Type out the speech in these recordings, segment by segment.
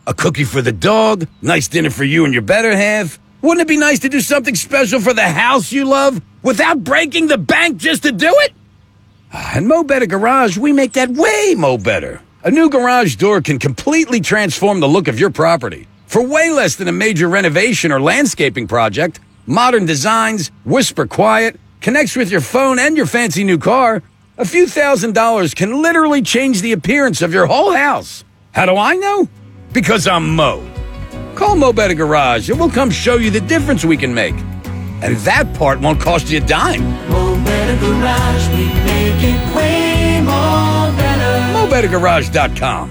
A cookie for the dog? Nice dinner for you and your better half? Wouldn't it be nice to do something special for the house you love without breaking the bank just to do it? At Mo Better Garage, we make that way mo better. A new garage door can completely transform the look of your property. For way less than a major renovation or landscaping project, modern designs, whisper quiet, connects with your phone and your fancy new car, a few $1,000s can literally change the appearance of your whole house. How do I know? Because I'm Mo. Call Mo Better Garage and we'll come show you the difference we can make. And that part won't cost you a dime. Mo Better Garage, we make it way more better. MoBetterGarage.com.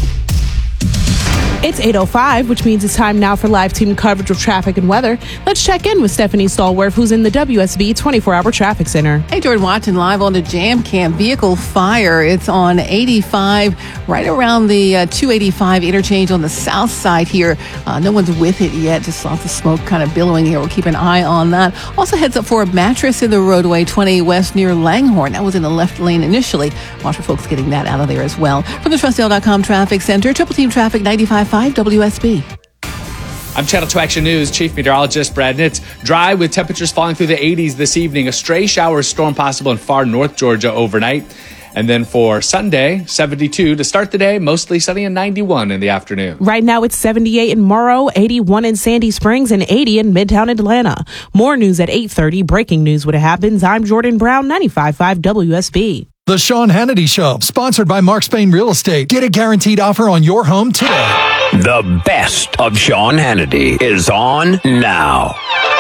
It's 8:05, which means it's time now for live team coverage of traffic and weather. Let's check in with Stephanie Stallworth, who's in the WSB 24-hour traffic center. Hey, Jordan Watson, live on the Jam Cam vehicle fire. It's on 85, right around the 285 interchange on the south side here. No one's with it yet, just lots of smoke kind of billowing here. We'll keep an eye on that. Also heads up for a mattress in the roadway 20 west near Langhorne. That was in the left lane initially. Watch for folks getting that out of there as well. From the Trustdale.com Traffic Center, Triple Team Traffic 95.5 WSB. I'm Channel 2 Action News Chief Meteorologist Brad Nitz. Dry with temperatures falling through the 80s this evening. A stray shower storm possible in far north Georgia overnight. And then for Sunday, 72 to start the day, mostly sunny and 91 in the afternoon. Right now it's 78 in Morrow, 81 in Sandy Springs, and 80 in Midtown Atlanta. More news at 8:30. Breaking news when it happens. I'm Jordan Brown, 95.5 WSB. The Sean Hannity Show, sponsored by Mark Spain Real Estate. Get a guaranteed offer on your home today. The best of Sean Hannity is on now.